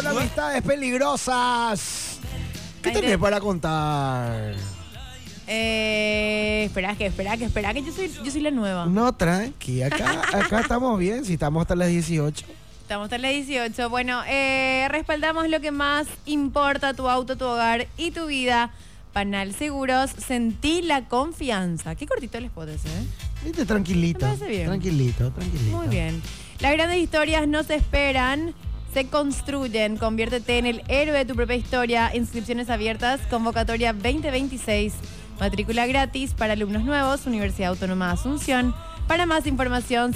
Amistades peligrosas. ¿Qué tenés para contar? Espera que yo soy la nueva. No, tranqui. Acá estamos bien. Si estamos hasta las 18. Estamos hasta las 18. Bueno, respaldamos lo que más importa: tu auto, tu hogar y tu vida. Panal Seguros, sentí la confianza. Qué cortito les puedo decir, Viste, tranquilito. Me parece bien. Tranquilito. Muy bien. Las grandes historias no se esperan, se construyen. Conviértete en el héroe de tu propia historia. Inscripciones abiertas, convocatoria 2026. Matrícula gratis para alumnos nuevos, Universidad Autónoma de Asunción. Para más información,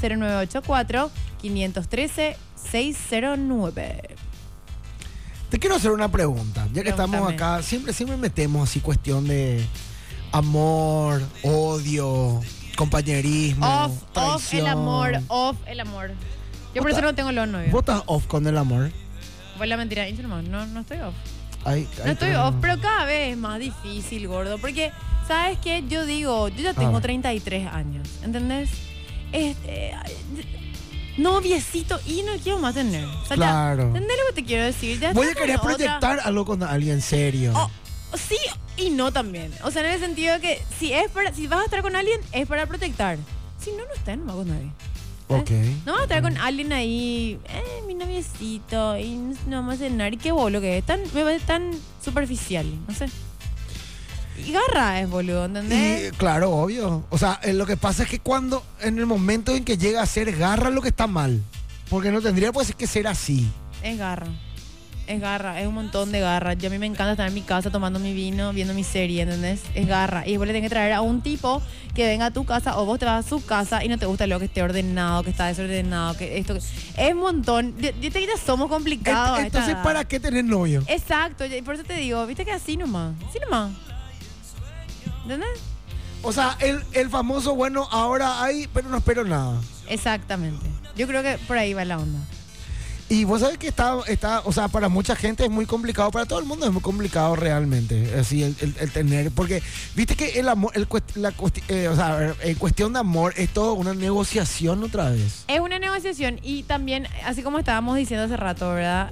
0984-513-609. Te quiero hacer una pregunta. Ya que estamos acá, siempre metemos así cuestión de amor, odio, compañerismo, Off el amor. Yo por eso no tengo los novios. ¿Vos estás off con el amor? Pues la mentira, no estoy off. No estoy off, pero cada vez es más difícil, gordo. Porque, ¿sabes qué? Yo ya tengo 33 años, ¿entendés? Noviecito y no quiero más tener. O sea, claro. ¿Entendés lo que te quiero decir? Ya voy a querer proyectar algo con alguien serio. Sí y no también. O sea, en el sentido de que si vas a estar con alguien, es para proyectar. Si no estés, no va con nadie. Ok. No vas a estar con alguien ahí, mi noviecito, y no vamos a cenar. Y qué bolo que es. Me parece tan superficial, no sé. Y garra es, boludo, ¿entendés? Y, claro, obvio. O sea, lo que pasa es que en el momento en que llega a ser garra, lo que está mal. Porque no tendría pues que ser así. Es garra, es un montón de garra. Yo a mí me encanta estar en mi casa tomando mi vino, viendo mi serie, ¿entendés? Es garra. Y después le tenés que traer a un tipo que venga a tu casa o vos te vas a su casa y no te gusta lo que esté ordenado, que está desordenado, que esto. Es un montón. Ya somos complicados. Entonces, ¿para qué tener novio? Exacto. Y por eso te digo, viste que así nomás. ¿Entendés? O sea, el famoso, bueno, ahora hay, pero no espero nada. Exactamente. Yo creo que por ahí va la onda. Y vos sabés que está, o sea, para mucha gente es muy complicado, para todo el mundo es muy complicado realmente, así el tener, porque viste que el amor, o sea, en cuestión de amor es todo una negociación otra vez. Es una negociación y también, así como estábamos diciendo hace rato, ¿verdad?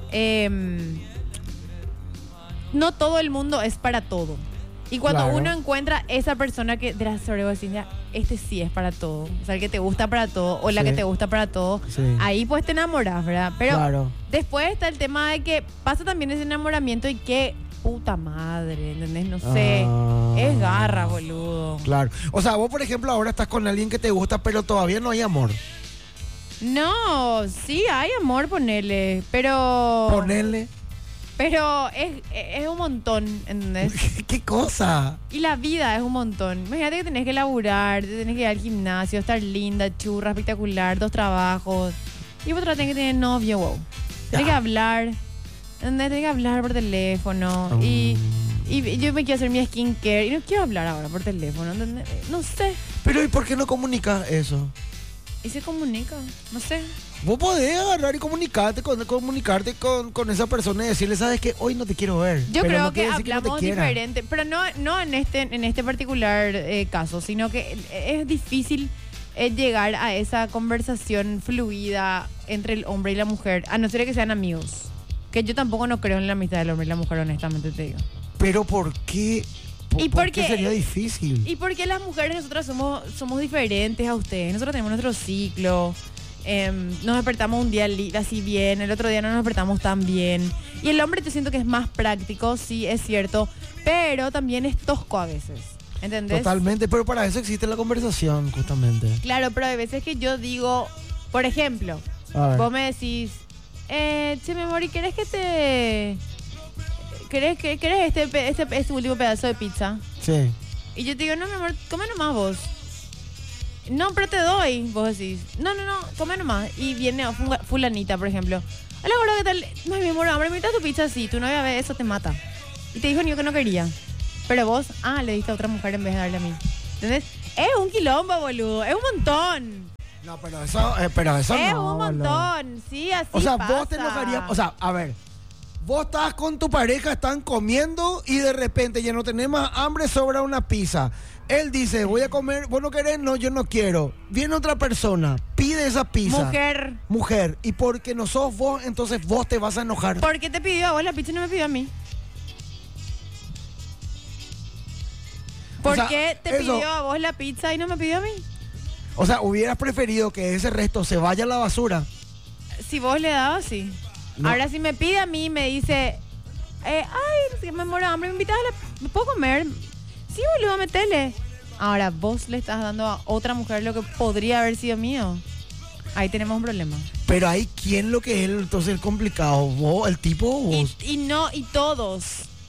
No todo el mundo es para todo. Y cuando uno encuentra esa persona que de la sobrevivencia, este sí es para todo. O sea, el que te gusta para todo o la que te gusta para todo, ahí pues te enamoras, ¿verdad? Pero después está el tema de que pasa también ese enamoramiento y que puta madre, ¿entendés? No sé, es garra, boludo. Claro. O sea, vos por ejemplo ahora estás con alguien que te gusta, pero todavía no hay amor. No, sí hay amor, ponele, pero... Pero es un montón, ¿entendés? ¿Qué cosa? Y la vida es un montón. Imagínate que tenés que laburar, tenés que ir al gimnasio, estar linda, churra, espectacular, 2 trabajos. Y vos tenés que tener novio, wow. Tenés que hablar, ¿entendés? Tenés que hablar por teléfono. Y yo me quiero hacer mi skincare y no quiero hablar ahora por teléfono, ¿entendés? No sé. Pero ¿y por qué no comunicas eso? Y se comunica, no sé. Vos podés agarrar y comunicarte con esa persona y decirle, ¿sabes qué? Hoy no te quiero ver. Yo creo que hablamos diferente, pero no en este particular caso, sino que es difícil llegar a esa conversación fluida entre el hombre y la mujer, a no ser que sean amigos. Que yo tampoco no creo en la amistad del hombre y la mujer, honestamente te digo. ¿Pero por qué? ¿Por qué sería difícil? Y porque las mujeres, nosotras somos diferentes a ustedes. Nosotros tenemos nuestro ciclo. Nos despertamos un día así bien, el otro día no nos despertamos tan bien. Y el hombre yo siento que es más práctico, sí, es cierto, pero también es tosco a veces, ¿entendés? Totalmente, pero para eso existe la conversación, justamente. Claro, pero hay veces que yo digo, por ejemplo, vos me decís, che, mi amor, ¿y querés que te... ¿Querés este último pedazo de pizza? Sí. Y yo te digo, no, mi amor, come nomás vos. No, pero te doy, vos decís. No, come nomás. Y viene fulanita, por ejemplo. Hola, gordo, ¿qué tal? No, mi amor, me invitas tu pizza así. Tu novia ve eso, te mata. Y te dijo ni yo que no quería. Pero vos, le diste a otra mujer en vez de darle a mí. ¿Entendés? Es un quilombo, boludo. Es un montón. No, pero eso no. Es un montón. Sí, así o sea, pasa. Vos te enojarías. O sea, a ver. Vos estás con tu pareja, están comiendo y de repente ya no tenés más hambre, sobra una pizza. Él dice, voy a comer, vos no querés, no, yo no quiero. Viene otra persona, pide esa pizza. Mujer. Y porque no sos vos, entonces vos te vas a enojar. ¿Por qué te pidió a vos la pizza y no me pidió a mí? ¿Por qué te pidió a vos la pizza y no me pidió a mí? O sea, hubieras preferido que ese resto se vaya a la basura. Si vos le dabas, sí. No. Ahora, si me pide a mí, me dice, me muero de hambre, me invitas ¿me puedo comer? Sí, boludo, metele. Ahora, vos le estás dando a otra mujer lo que podría haber sido mío. Ahí tenemos un problema. Pero ahí, ¿quién lo que es entonces el complicado? ¿Vos, el tipo o vos? Y todos.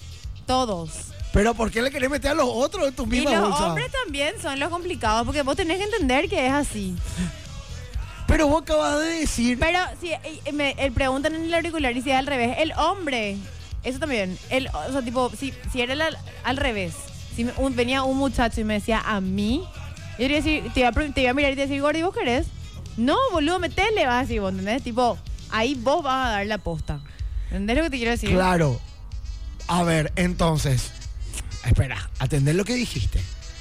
Pero ¿por qué le querés meter a los otros en tu misma bolsa? Y los hombres también son los complicados, porque vos tenés que entender que es así. Pero vos acabas de decir... Pero si él preguntan en el auricular y si es al revés, el hombre, eso también, o sea, tipo, si era al revés, si venía un muchacho y me decía a mí, yo iba a decir, te iba a mirar y te iba a decir, Gordi, ¿vos querés? No, boludo, metele, vas a decir, ¿vos entendés? Tipo, ahí vos vas a dar la posta. ¿Entendés lo que te quiero decir? Claro. A ver, entonces... Espera, atender lo que dijiste.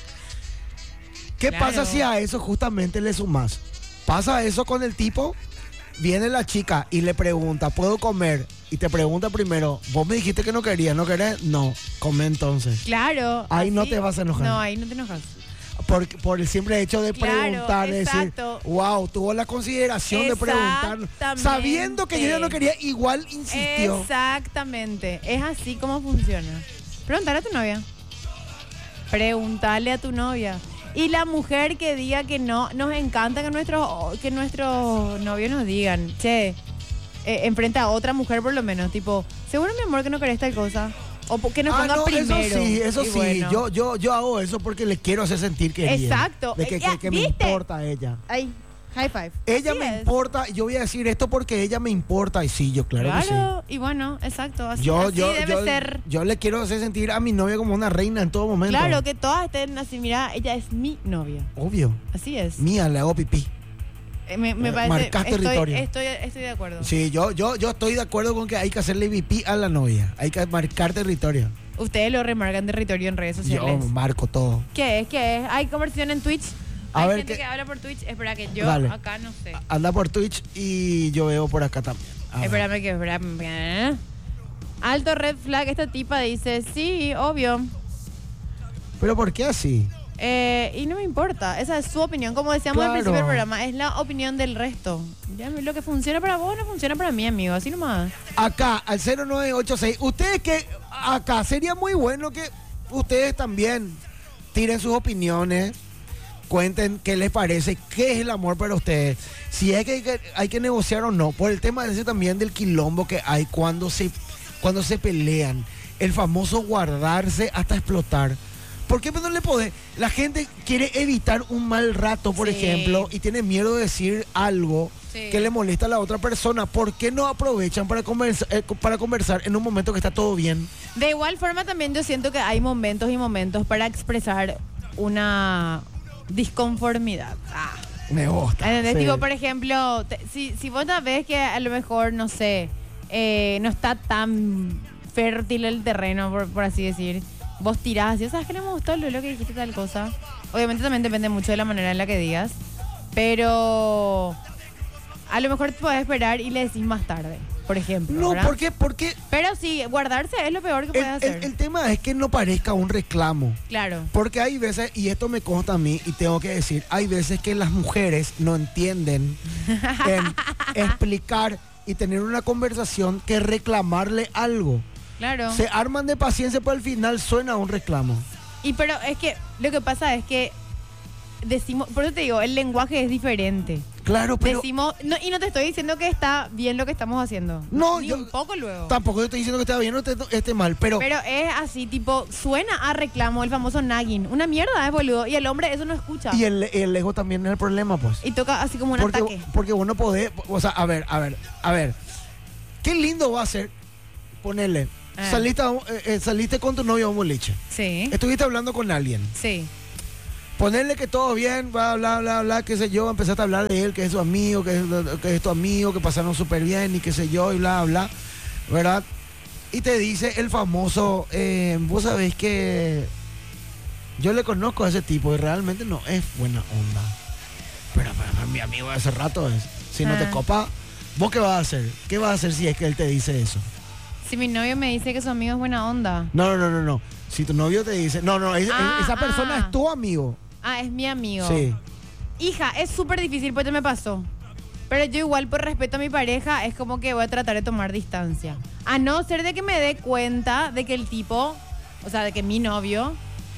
¿Qué pasa si a eso justamente le sumás? Pasa eso con el tipo, viene la chica y le pregunta, ¿puedo comer? Y te pregunta primero, vos me dijiste que no querías, ¿no querés? No, come entonces. Claro. Ahí no te vas a enojar. No, ahí no te enojas. Por el simple hecho de preguntar, de decir, wow, tuvo la consideración de preguntar, sabiendo que yo ya no quería, igual insistió. Exactamente, es así como funciona. Pregúntale a tu novia. Pregúntale a tu novia. Y la mujer que diga que no, nos encanta que nuestros novios nos digan, che, enfrente a otra mujer por lo menos, tipo, seguro mi amor que no querés tal cosa. O que nos ponga primero. Eso sí. Bueno. Yo hago eso porque le quiero hacer sentir querida. Exacto. De que me importa a ella. Ahí. High five. Ella me importa, yo voy a decir esto porque ella me importa. Y sí, yo claro que sí. Y bueno, exacto. Así debe ser. Yo le quiero hacer sentir a mi novia como una reina en todo momento. Claro, que todas estén así, mira, ella es mi novia. Obvio. Así es. Mía, le hago pipí. Me parece. Marcás territorio. Estoy de acuerdo. Sí, yo estoy de acuerdo con que hay que hacerle pipí a la novia. Hay que marcar territorio. Ustedes lo remarcan territorio en redes sociales. Yo marco todo. ¿Qué es? ¿Hay conversión en Twitch? Hay gente que habla por Twitch. Espera que yo acá no sé. Anda por Twitch y yo veo por acá también. Espérame. Alto red flag, esta tipa dice, sí, obvio. ¿Pero por qué así? Y no me importa, esa es su opinión. Como decíamos al principio del programa, es la opinión del resto. Ya, lo que funciona para vos no funciona para mí, amigo, así nomás. Acá, al 0986, ustedes que acá sería muy bueno que ustedes también tiren sus opiniones, cuenten qué les parece, qué es el amor para ustedes, si es que hay que negociar o no, por el tema ese también del quilombo que hay cuando se pelean, el famoso guardarse hasta explotar. ¿Por qué no le podés? La gente quiere evitar un mal rato, por ejemplo, y tiene miedo de decir algo que le molesta a la otra persona. ¿Por qué no aprovechan para conversar en un momento que está todo bien? De igual forma también yo siento que hay momentos y momentos para expresar una disconformidad. Me gusta. ¿Entendés? Digo, por ejemplo, si vos ves que a lo mejor, no sé, no está tan fértil el terreno, por así decir, vos tirás y ¿sabes que no me gustó lo que dijiste tal cosa? Obviamente también depende mucho de la manera en la que digas, pero a lo mejor te podés esperar y le decís más tarde, por ejemplo. No, ¿verdad? ¿por qué? Pero sí, guardarse es lo peor que puedes hacer. El tema es que no parezca un reclamo. Claro. Porque hay veces, y esto me consta a mí, y tengo que decir, hay veces que las mujeres no entienden en explicar y tener una conversación que reclamarle algo. Claro. Se arman de paciencia, pero al final suena un reclamo. Pero es que lo que pasa es que decimos, por eso te digo, el lenguaje es diferente. Claro, pero... Decimos, no, y no te estoy diciendo que está bien lo que estamos haciendo. No, ni un poco luego. Tampoco te estoy diciendo que está bien o esté mal, pero... Pero es así, tipo, suena a reclamo, el famoso nagging. Una mierda, boludo. Y el hombre eso no escucha. Y el ego también es el problema, pues. Y toca así como un ataque. Porque vos no podés... O sea, a ver. Qué lindo va a ser ponerle... Saliste con tu novio a un boliche. Sí. Estuviste hablando con alguien. Sí. Ponerle que todo bien, bla, bla, qué sé yo, empezaste a hablar de él, que es su amigo, que es tu amigo, que pasaron súper bien y qué sé yo, y bla, bla, ¿verdad? Y te dice el famoso, vos sabés que Yo le conozco a ese tipo y realmente no es buena onda. Pero mi amigo de hace rato es. Si no te copa, ¿vos qué vas a hacer? ¿Qué vas a hacer si es que él te dice eso? Si mi novio me dice que su amigo es buena onda. No. Si tu novio te dice... esa persona es tu amigo. Es mi amigo. Sí. Hija, es súper difícil porque me pasó. Pero yo igual por respeto a mi pareja es como que voy a tratar de tomar distancia. A no ser de que me dé cuenta de que el tipo, o sea, de que mi novio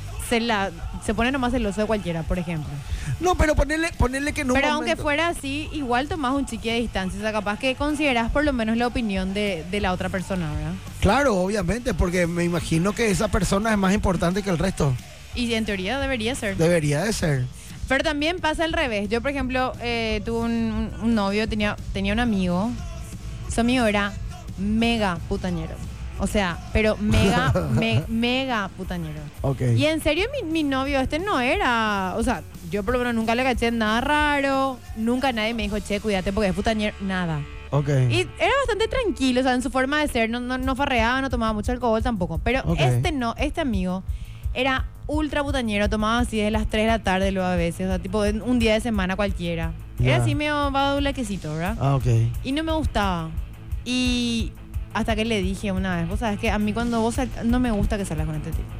se pone nomás celoso de cualquiera, por ejemplo. No, pero ponerle que no. Pero aunque fuera así, igual tomás un chiqui de distancia. O sea, capaz que considerás por lo menos la opinión de la otra persona, ¿verdad? Claro, obviamente, porque me imagino que esa persona es más importante que el resto. Y en teoría debería ser. Debería de ser. Pero también pasa al revés. Yo, por ejemplo, tuve un novio, tenía un amigo. Su amigo era mega putañero. O sea, pero mega, mega putañero. Okay. Y en serio, mi novio no era... O sea, yo por lo menos nunca le caché nada raro. Nunca nadie me dijo, che, cuídate porque es putañero. Nada. Okay. Y era bastante tranquilo, o sea, en su forma de ser. No farreaba, no tomaba mucho alcohol tampoco. Pero este amigo era ultra putañero. Tomaba así desde las 3 de la tarde luego a veces. O sea, tipo un día de semana cualquiera. Era así medio badulaquecito, ¿verdad? Ok. Y no me gustaba. Y... hasta que le dije una vez, vos sabés que a mí cuando vos no me gusta que salgas con este tipo.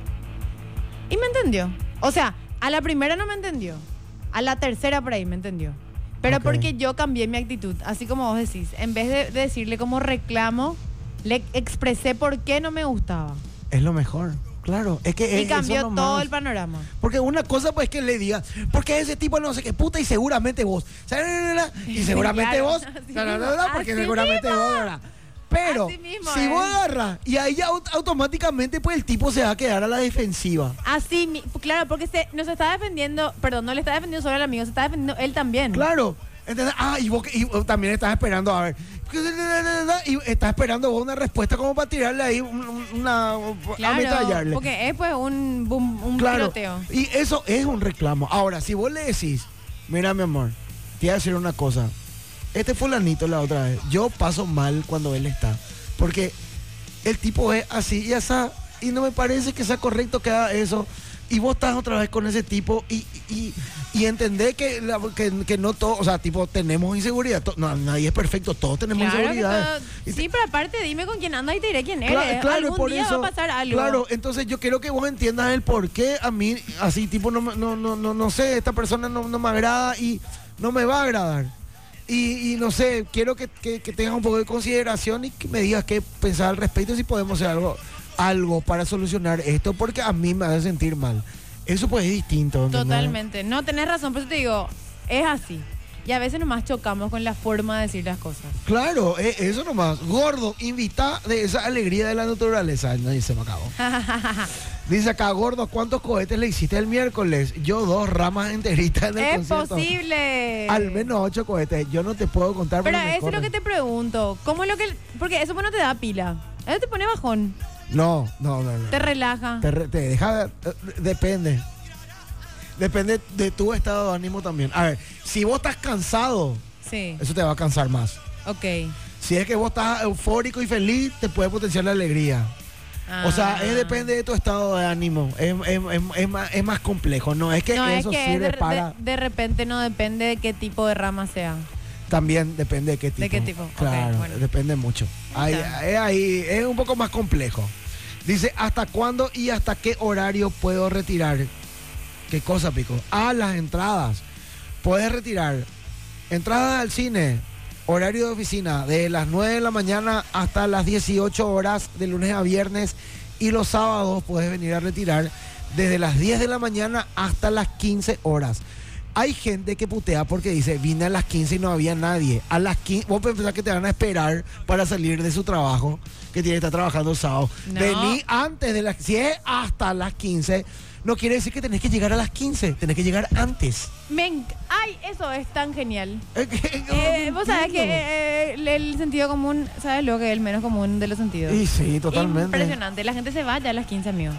Y me entendió. O sea, a la primera no me entendió. A la tercera por ahí me entendió. Pero porque yo cambié mi actitud. Así como vos decís. En vez de decirle como reclamo, le expresé por qué no me gustaba. Es lo mejor. Claro, es que y cambió todo el panorama. Porque una cosa pues que le diga, porque ese tipo no sé qué puta y seguramente vos. Y seguramente vos. Porque seguramente vos, ¿verdad? Pero mismo, si vos agarras y ahí ya automáticamente pues el tipo se va a quedar a la defensiva. Así, claro, porque no se está defendiendo, perdón, no le está defendiendo solo al amigo, se está defendiendo él también. Claro. ¿Entendés? Y vos también estás esperando, a ver. Y estás esperando vos una respuesta como para tirarle ahí ametrallarle. Porque es pues un tiroteo. Y eso es un reclamo. Ahora, si vos le decís, mira mi amor, te voy a decir una cosa. Este fulanito la otra vez, yo paso mal cuando él está. Porque el tipo es así y así. Y no me parece que sea correcto que haga eso. Y vos estás otra vez con ese tipo y entendés que no todo, o sea, tipo, tenemos inseguridad. Nadie es perfecto, todos tenemos inseguridad. Sí, pero aparte dime con quién andas y te diré quién eres. Claro, algún por día eso, va a pasar algo. Claro, entonces yo quiero que vos entiendas el por qué a mí, así, tipo, no sé, esta persona no me agrada y no me va a agradar. Y no sé, quiero que tengas un poco de consideración y que me digas qué pensar al respecto, si podemos hacer algo para solucionar esto, porque a mí me hace sentir mal. Eso pues es distinto. Totalmente. No, tenés razón, por eso te digo, es así. Y a veces nomás chocamos con la forma de decir las cosas. Claro, eso nomás. Gordo, invita de esa alegría de la naturaleza. Nadie se me acabó. Dice acá, Gordo, ¿cuántos cohetes le hiciste el miércoles? Yo 2 ramas enteritas en el concierto. ¡Es posible! Al menos 8 cohetes. Yo no te puedo contar. Pero eso es lo que te pregunto. ¿Cómo es lo que...? Porque eso pues no te da pila. Eso te pone bajón. No. Te relaja. Te deja... Depende. Depende de tu estado de ánimo también. A ver, si vos estás cansado, sí, eso te va a cansar más. Ok. Si es que vos estás eufórico y feliz, te puede potenciar la alegría. O sea, depende de tu estado de ánimo. Es más complejo. No es que eso sirve para... De repente no depende de qué tipo de rama sea. También depende de qué tipo. ¿De qué tipo? Claro, okay, bueno. Depende mucho. Ahí es un poco más complejo. Dice, ¿hasta cuándo y hasta qué horario puedo retirar? ¿Qué cosa, Pico? Las entradas. Puedes retirar entradas al cine, horario de oficina, de las 9 de la mañana hasta las 18 horas, de lunes a viernes. Y los sábados puedes venir a retirar desde las 10 de la mañana hasta las 15 horas. Hay gente que putea porque dice, vine a las 15 y no había nadie. A las 15, vos pensás que te van a esperar para salir de su trabajo, que tiene que estar trabajando el sábado. No. Vení antes de las... Si es hasta las 15, no quiere decir que tenés que llegar a las 15, tenés que llegar antes. ¡Ay, eso es tan genial! Vos sabés que el sentido común, ¿sabes lo que es el menos común de los sentidos? Sí, totalmente. Impresionante. La gente se va ya a las 15, amigo.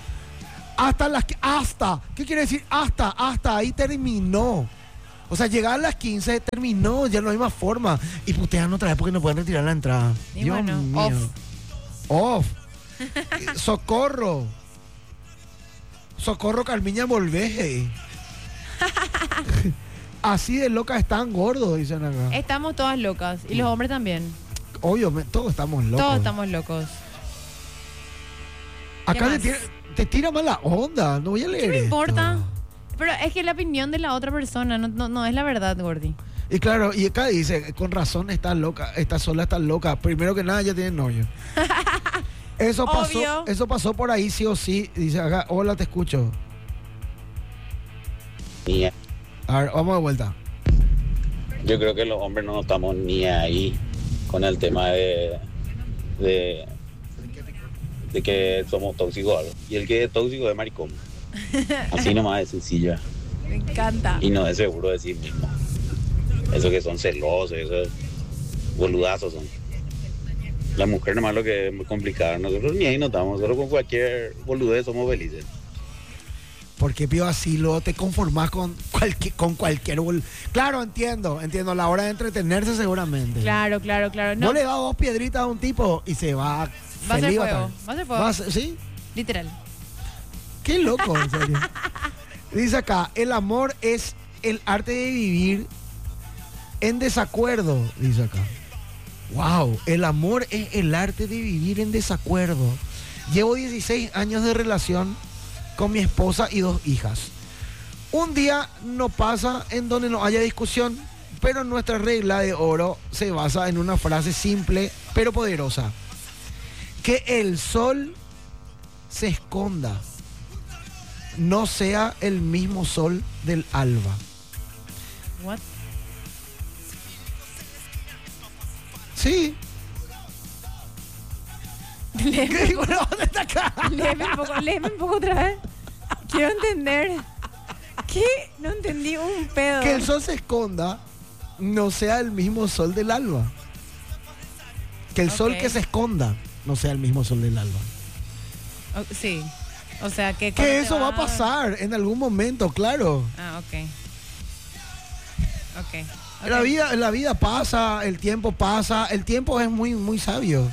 Hasta. ¿Qué quiere decir hasta? Hasta ahí terminó. O sea, llegar a las 15 terminó, ya no hay más forma. Y putean otra vez porque no pueden retirar la entrada. Y Dios mío. Off. Socorro. Socorro Carmiña, volvé. Así de locas están gordos, dicen acá. Estamos todas locas. Y los hombres también. Obvio, todos estamos locos. Todos estamos locos. Acá te tira mala onda. No voy a leer. ¿Qué me importa? Esto. Pero es que la opinión de la otra persona no es la verdad, Gordi. Y claro, y acá dice, con razón estás loca, estás sola, estás loca. Primero que nada, ya tienes novio. Eso pasó por ahí sí o sí. Dice acá, hola, te escucho. Ni- A ver, vamos de vuelta. Yo creo que los hombres no estamos ni ahí con el tema de que somos tóxicos o algo. Y el que es tóxico es maricón. Así nomás es sencilla. Me encanta. Y no es seguro de sí mismo. Esos que son celosos, esos boludazos son. La mujer nomás lo que es muy complicado. Nosotros ni ahí no estamos. Nosotros con cualquier boludez somos felices. Porque pío así, luego te conformás con cualquier... Claro, entiendo. La hora de entretenerse seguramente. Claro. No. Vos le das 2 piedritas a un tipo y se va... Va a ser feliz, fuego. Va a ser fuego. ¿Sí? Literal. Qué loco, en serio. Dice acá, el amor es el arte de vivir en desacuerdo, dice acá. Wow, el amor es el arte de vivir en desacuerdo. Llevo 16 años de relación con mi esposa y 2 hijas. Un día no pasa en donde no haya discusión, pero nuestra regla de oro se basa en una frase simple pero poderosa. Que el sol se esconda, no sea el mismo sol del alba. What? Sí. Léeme ¿Dónde está acá? un poco otra vez. Quiero entender. ¿Qué? No entendí un pedo. Que el sol se esconda, no sea el mismo sol del alba. Que el sol que se esconda no sea el mismo sol del alba. Sí. O sea, que eso va a pasar en algún momento, claro. Ah, ok. La vida pasa, el tiempo pasa, el tiempo es muy, muy sabio.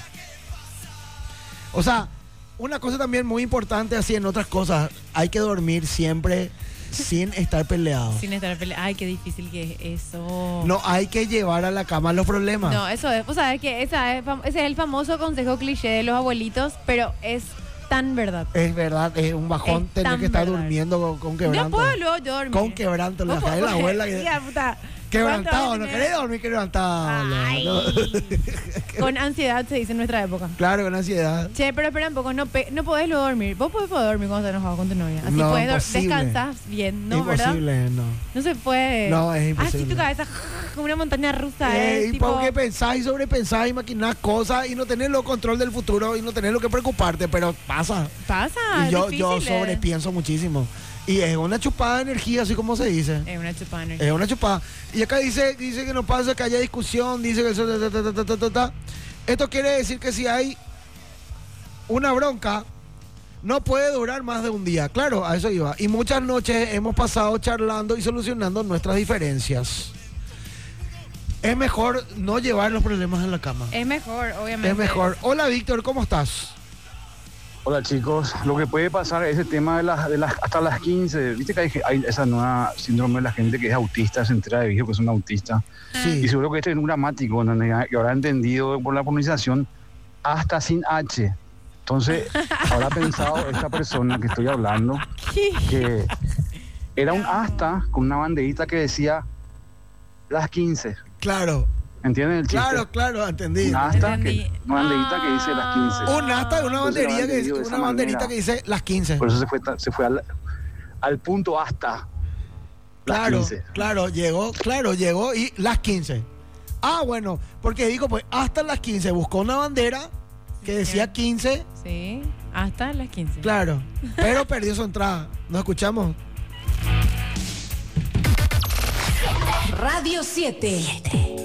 O sea, una cosa también muy importante, así en otras cosas, hay que dormir siempre sin estar peleado. Ay, qué difícil que es eso. No hay que llevar a la cama los problemas. No, eso es. O sea, es que ese es el famoso consejo cliché de los abuelitos, pero es tan verdad. Es verdad, es un bajón tener que estar durmiendo con quebranto. No puedo luego yo dormir. Con quebranto, la de la abuela. Puta. Quebrantado, no querés dormir quebrantado. Ay. No. Con ansiedad se dice en nuestra época. Claro, con ansiedad. Che, pero espera un poco, no podés luego dormir. Vos podés dormir cuando estás enojado con tu novia. Así No, puedes imposible. descansar bien, ¿no? Imposible, ¿verdad? no. No se puede. No, es imposible. Así tu cabeza como una montaña rusa. Y porque pensás y sobrepensás y maquinás cosas y no tenés lo control del futuro y no tenés lo que preocuparte, pero pasa. Pasa, Y yo difícil, sobrepienso muchísimo. Y es una chupada de energía, así como se dice. Es una chupada de energía. Es una chupada. Y acá dice que no pasa, que haya discusión, dice que eso, Esto quiere decir que si hay una bronca, no puede durar más de un día. Claro, a eso iba. Y muchas noches hemos pasado charlando y solucionando nuestras diferencias. Es mejor no llevar los problemas en la cama. Es mejor, obviamente. Es mejor. Hola, Víctor, ¿cómo estás? Hola chicos, lo que puede pasar es el tema de las hasta las 15. Viste que hay esa nueva síndrome de la gente que es autista, se entera de viejo que es un autista. Sí. Y seguro que este es un gramático, que habrá entendido por la pronunciación hasta sin H. Entonces, habrá pensado esta persona que estoy hablando que era un hasta con una banderita que decía las 15. Claro. ¿Entienden el chiste? Claro, entendí. Un hasta, una banderita que dice las 15. Un hasta de una banderita que dice las 15. Por eso se fue al punto hasta las 15. Claro, llegó y las 15. Ah, bueno, porque digo, pues hasta las 15 buscó una bandera que decía 15. Sí, hasta las 15. Claro, pero perdió su entrada. ¿Nos escuchamos? Radio 7.